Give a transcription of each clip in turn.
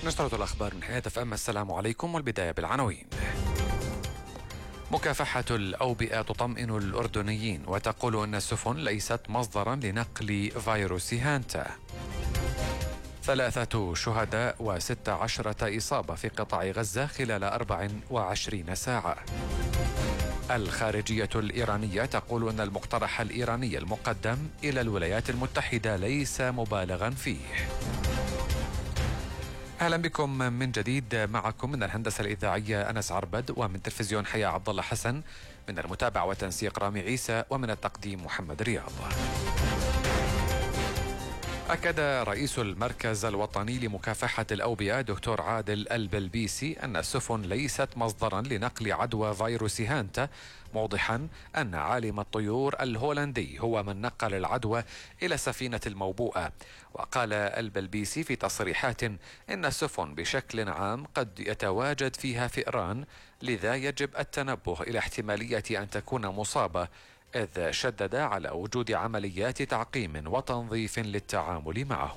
نشرة الأخبار من حياة FM. السلام عليكم، والبداية بالعناوين. مكافحة الأوبئة تطمئن الأردنيين وتقول أن السفن ليست مصدرا لنقل فيروس هانتا. 3 شهداء و16 إصابة في قطاع غزة خلال 24 ساعة. الخارجية الإيرانية تقول أن المقترح الإيراني المقدم إلى الولايات المتحدة ليس مبالغا فيه. أهلا بكم من جديد. معكم من الهندسة الإذاعية أنس عربد، ومن تلفزيون حياة عبد الله حسن، من المتابعة والتنسيق رامي عيسى، ومن التقديم محمد رياض. أكد رئيس المركز الوطني لمكافحة الأوبئة دكتور عادل البلبيسي أن السفن ليست مصدرا لنقل عدوى فيروس هانتا، موضحا أن عالم الطيور الهولندي هو من نقل العدوى إلى السفينة الموبوءة. وقال البلبيسي في تصريحات إن السفن بشكل عام قد يتواجد فيها فئران، لذا يجب التنبه إلى احتمالية أن تكون مصابة، إذ شدد على وجود عمليات تعقيم وتنظيف للتعامل معهم.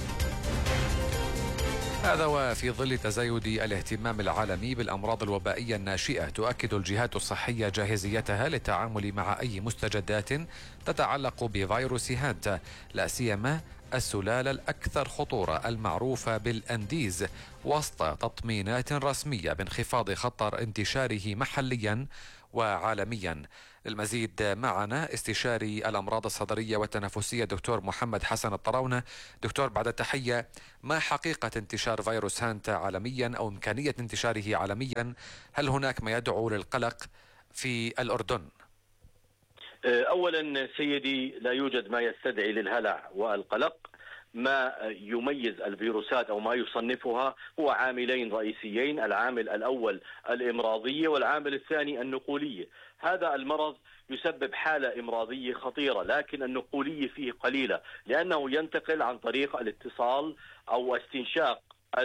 هذا وفي ظل تزايد الاهتمام العالمي بالأمراض الوبائية الناشئة، تؤكد الجهات الصحية جاهزيتها للتعامل مع أي مستجدات تتعلق بفيروس هانتا، لا سيما السلالة الأكثر خطورة المعروفة بالأنديز، وسط تطمينات رسمية بانخفاض خطر انتشاره محليا وعالميا. للمزيد معنا استشاري الأمراض الصدرية والتنفسية دكتور محمد حسن الطراونة. دكتور، بعد التحية، ما حقيقة انتشار فيروس هانتا عالميا أو إمكانية انتشاره عالميا؟ هل هناك ما يدعو للقلق في الأردن؟ أولا سيدي، لا يوجد ما يستدعي للهلع والقلق. ما يميز الفيروسات أو ما يصنفها هو عاملين رئيسيين: العامل الأول الإمراضية، والعامل الثاني النقولية. هذا المرض يسبب حالة إمراضية خطيرة، لكن النقولية فيه قليلة، لأنه ينتقل عن طريق الاتصال أو استنشاق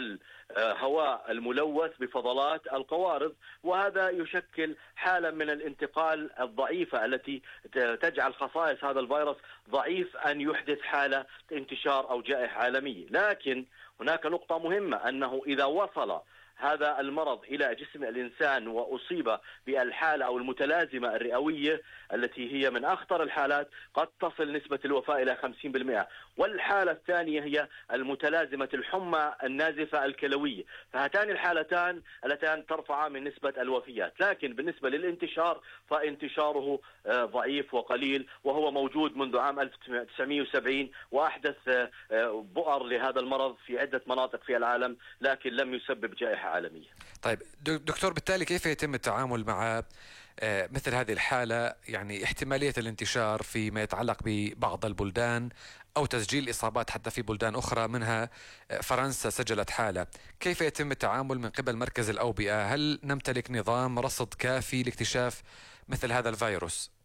الهواء الملوث بفضلات القوارض، وهذا يشكل حالة من الانتقال الضعيفة التي تجعل خصائص هذا الفيروس ضعيف أن يحدث حالة انتشار أو جائحة عالمية. لكن هناك نقطة مهمة، أنه إذا وصل هذا المرض إلى جسم الإنسان وأصيب بالحالة أو المتلازمة الرئوية التي هي من أخطر الحالات، قد تصل نسبة الوفاة إلى 50%. والحالة الثانية هي المتلازمة الحمى النازفة الكلوية، فهاتان الحالتان اللتان ترفع من نسبة الوفيات. لكن بالنسبة للانتشار فانتشاره ضعيف وقليل، وهو موجود منذ عام 1970، وأحدث بؤر لهذا المرض في عدة مناطق في العالم، لكن لم يسبب جائحة عالمية. طيب دكتور، بالتالي كيف يتم التعامل مع مثل هذه الحالة؟ يعني احتمالية الانتشار فيما يتعلق ببعض البلدان أو تسجيل إصابات حتى في بلدان أخرى، منها فرنسا سجلت حالة. كيف يتم التعامل من قبل مركز الأوبئة؟ هل نمتلك نظام رصد كافي لاكتشاف مثل هذا الفيروس؟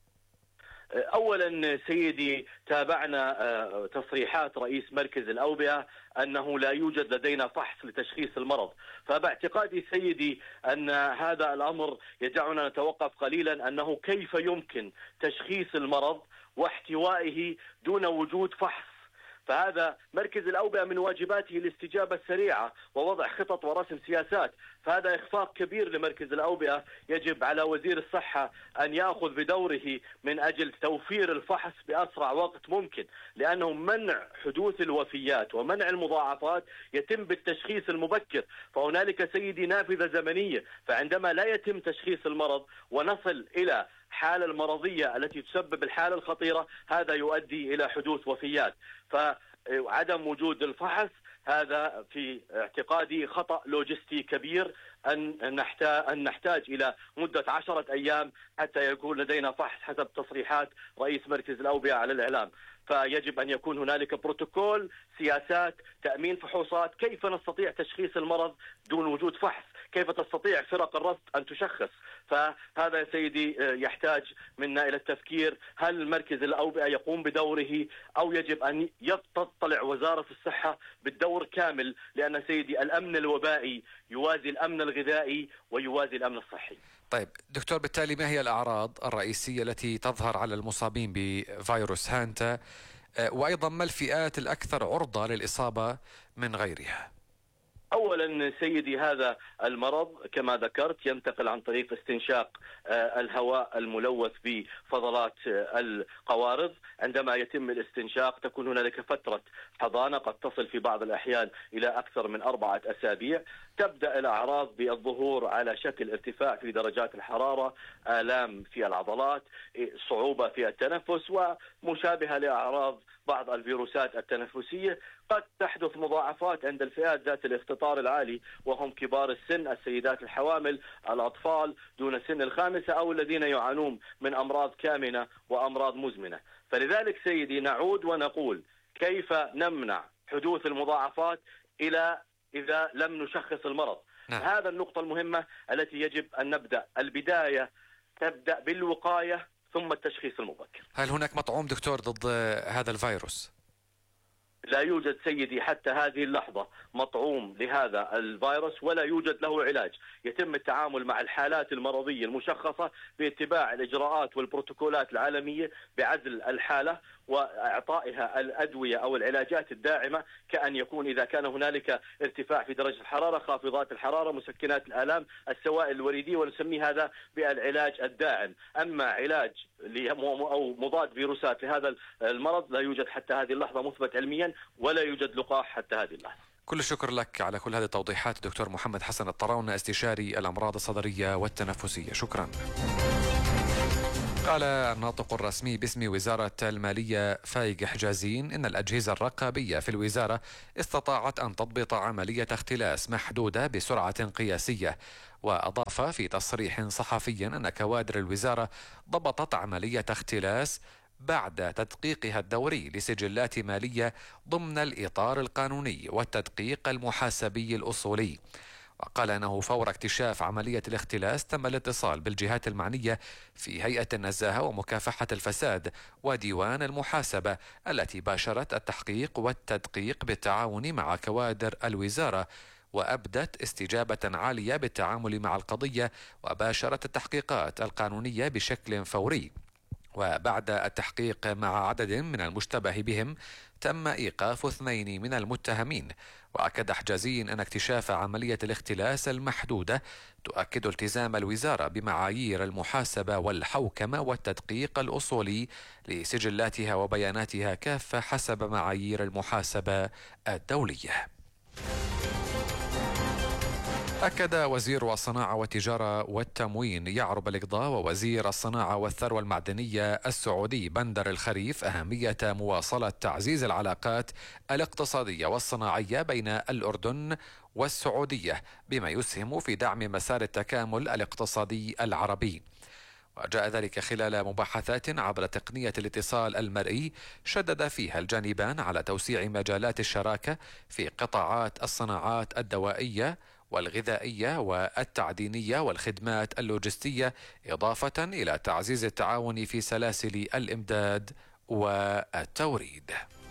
أولا سيدي، تابعنا تصريحات رئيس مركز الأوبئة أنه لا يوجد لدينا فحص لتشخيص المرض. فباعتقادي سيدي أن هذا الأمر يدعنا نتوقف قليلا، أنه كيف يمكن تشخيص المرض واحتوائه دون وجود فحص. فهذا مركز الأوبئة من واجباته الاستجابة السريعة ووضع خطط ورسم سياسات، فهذا إخفاق كبير لمركز الأوبئة. يجب على وزير الصحة أن يأخذ بدوره من أجل توفير الفحص بأسرع وقت ممكن، لأنه منع حدوث الوفيات ومنع المضاعفات يتم بالتشخيص المبكر. فهنالك سيدي نافذة زمنية، فعندما لا يتم تشخيص المرض ونصل إلى حالة المرضية التي تسبب الحالة الخطيرة، هذا يؤدي إلى حدوث وفيات. فعدم وجود الفحص هذا في اعتقادي خطأ لوجستي كبير، أن نحتاج إلى مدة 10 أيام حتى يكون لدينا فحص حسب تصريحات رئيس مركز الأوبئة على الإعلام. فيجب أن يكون هنالك بروتوكول، سياسات، تأمين فحوصات. كيف نستطيع تشخيص المرض دون وجود فحص؟ كيف تستطيع فرق الرصد أن تشخص؟ فهذا يا سيدي يحتاج منا إلى التفكير: هل مركز الأوبئة يقوم بدوره، أو يجب أن تطلع وزارة الصحة بالدور كامل؟ لأن سيدي الأمن الوبائي يوازي الأمن الغذائي ويوازي الأمن الصحي. طيب دكتور، بالتالي ما هي الأعراض الرئيسية التي تظهر على المصابين بفيروس هانتا، وأيضا ما الفئات الأكثر عرضة للإصابة من غيرها؟ أولا سيدي، هذا المرض كما ذكرت ينتقل عن طريق استنشاق الهواء الملوث بفضلات القوارض. عندما يتم الاستنشاق تكون هنالك فترة حضانة قد تصل في بعض الأحيان إلى أكثر من 4 أسابيع. تبدأ الأعراض بالظهور على شكل ارتفاع في درجات الحرارة، آلام في العضلات، صعوبة في التنفس، ومشابهة لأعراض بعض الفيروسات التنفسية. قد تحدث مضاعفات عند الفئات ذات الاخطار العالي، وهم كبار السن، السيدات الحوامل، الأطفال دون سن ال5، أو الذين يعانون من أمراض كامنة وأمراض مزمنة. فلذلك سيدي نعود ونقول كيف نمنع حدوث المضاعفات إذا لم نشخص المرض. نعم. هذا النقطة المهمة التي يجب أن نبدأ. البداية تبدأ بالوقاية ثم التشخيص المبكر. هل هناك مطعوم دكتور ضد هذا الفيروس؟ لا يوجد سيدي حتى هذه اللحظة مطعوم لهذا الفيروس، ولا يوجد له علاج. يتم التعامل مع الحالات المرضية المشخصة باتباع الإجراءات والبروتوكولات العالمية بعزل الحالة وإعطائها الأدوية أو العلاجات الداعمة، كأن يكون إذا كان هنالك ارتفاع في درجة الحرارة، خافضات الحرارة، مسكنات الآلام، السوائل الوريدية، ونسمي هذا بالعلاج الداعم. أما علاج أو مضاد فيروسات لهذا المرض لا يوجد حتى هذه اللحظة مثبت علميا، ولا يوجد لقاح حتى هذه اللحظة. كل الشكر لك على كل هذه التوضيحات دكتور محمد حسن الطراونة، استشاري الأمراض الصدرية والتنفسية. شكرا. قال الناطق الرسمي باسم وزارة المالية فايق حجازين إن الأجهزة الرقابية في الوزارة استطاعت أن تضبط عملية اختلاس محدودة بسرعة قياسية. وأضاف في تصريح صحفي أن كوادر الوزارة ضبطت عملية اختلاس بعد تدقيقها الدوري لسجلات مالية ضمن الإطار القانوني والتدقيق المحاسبي الأصولي. وقال أنه فور اكتشاف عملية الاختلاس تم الاتصال بالجهات المعنية في هيئة النزاهة ومكافحة الفساد وديوان المحاسبة التي باشرت التحقيق والتدقيق بالتعاون مع كوادر الوزارة، وأبدت استجابة عالية بالتعامل مع القضية وباشرت التحقيقات القانونية بشكل فوري. وبعد التحقيق مع عدد من المشتبه بهم تم إيقاف 2 من المتهمين. وأكد حجازي أن اكتشاف عملية الاختلاس المحدودة تؤكد التزام الوزارة بمعايير المحاسبة والحوكمة والتدقيق الأصولي لسجلاتها وبياناتها كافة حسب معايير المحاسبة الدولية. أكد وزير الصناعة والتجارة والتموين يعرب الإقضاء ووزير الصناعة والثروة المعدنية السعودي بندر الخريف أهمية مواصلة تعزيز العلاقات الاقتصادية والصناعية بين الأردن والسعودية بما يسهم في دعم مسار التكامل الاقتصادي العربي. وجاء ذلك خلال مباحثات عبر تقنية الاتصال المرئي شدد فيها الجانبان على توسيع مجالات الشراكة في قطاعات الصناعات الدوائية والغذائية والتعدينية والخدمات اللوجستية، إضافة إلى تعزيز التعاون في سلاسل الإمداد والتوريد.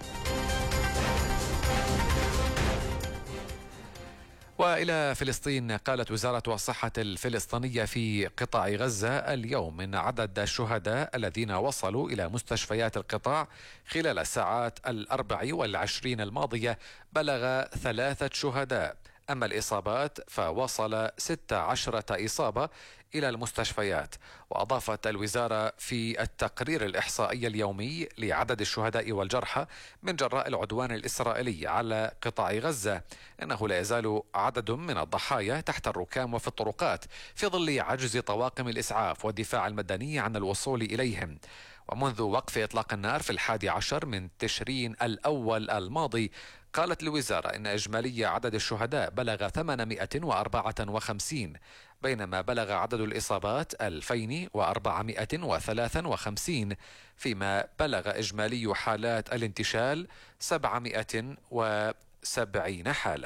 وإلى فلسطين، قالت وزارة الصحة الفلسطينية في قطاع غزة اليوم إن عدد الشهداء الذين وصلوا إلى مستشفيات القطاع خلال الساعات 24 الماضية بلغ 3 شهداء. أما الإصابات فوصل 16 إصابة إلى المستشفيات. وأضافت الوزارة في التقرير الإحصائي اليومي لعدد الشهداء والجرحى من جراء العدوان الإسرائيلي على قطاع غزة أنه لا يزال عدد من الضحايا تحت الركام وفي الطرقات في ظل عجز طواقم الإسعاف والدفاع المدني عن الوصول إليهم. ومنذ وقف إطلاق النار في 11 من تشرين الأول الماضي قالت الوزارة إن إجمالي عدد الشهداء بلغ 854 بينما بلغ عدد الإصابات 2453 فيما بلغ إجمالي حالات الانتشال 770 حالة.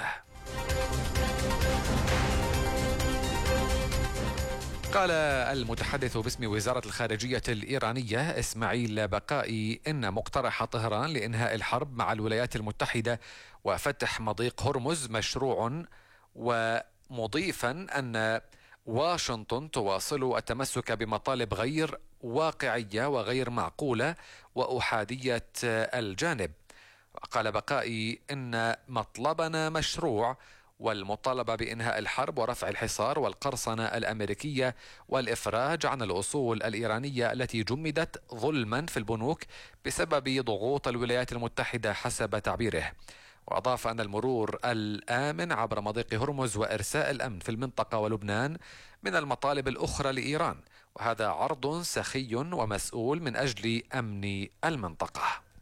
قال المتحدث باسم وزارة الخارجية الإيرانية إسماعيل بقائي إن مقترح طهران لإنهاء الحرب مع الولايات المتحدة وفتح مضيق هرمز مشروع، ومضيفا أن واشنطن تواصل التمسك بمطالب غير واقعية وغير معقولة وأحادية الجانب. قال بقائي إن مطلبنا مشروع والمطالبة بإنهاء الحرب ورفع الحصار والقرصنة الأمريكية والإفراج عن الأصول الإيرانية التي جمدت ظلما في البنوك بسبب ضغوط الولايات المتحدة حسب تعبيره. وأضاف أن المرور الآمن عبر مضيق هرمز وإرساء الأمن في المنطقة ولبنان من المطالب الأخرى لإيران، وهذا عرض سخي ومسؤول من أجل أمن المنطقة.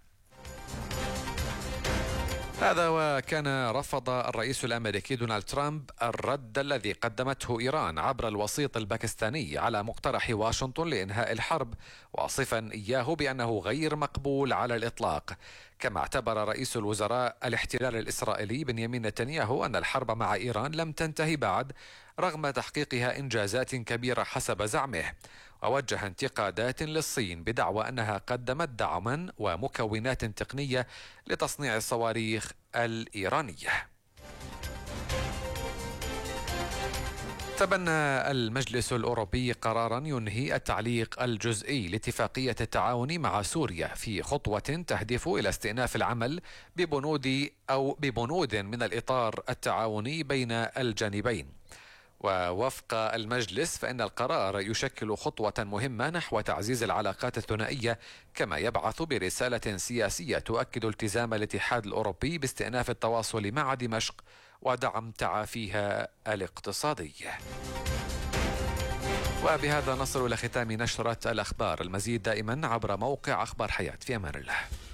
هذا وكان رفض الرئيس الأمريكي دونالد ترامب الرد الذي قدمته إيران عبر الوسيط الباكستاني على مقترح واشنطن لإنهاء الحرب، واصفا إياه بأنه غير مقبول على الإطلاق. كما اعتبر رئيس الوزراء الاحتلال الإسرائيلي بنيامين نتنياهو أن الحرب مع إيران لم تنتهي بعد رغم تحقيقها إنجازات كبيرة حسب زعمه، ووجه انتقادات للصين بدعوى أنها قدمت دعما ومكونات تقنية لتصنيع الصواريخ الإيرانية. تبنى المجلس الأوروبي قرارا ينهي التعليق الجزئي لاتفاقية التعاون مع سوريا في خطوة تهدف إلى استئناف العمل ببنود من الإطار التعاوني بين الجانبين. ووفق المجلس فإن القرار يشكل خطوة مهمة نحو تعزيز العلاقات الثنائية، كما يبعث برسالة سياسية تؤكد التزام الاتحاد الأوروبي باستئناف التواصل مع دمشق ودعم تعافيها الاقتصادي. وبهذا نصل إلى ختام نشرة الأخبار. المزيد دائما عبر موقع أخبار حياة. في أمان الله.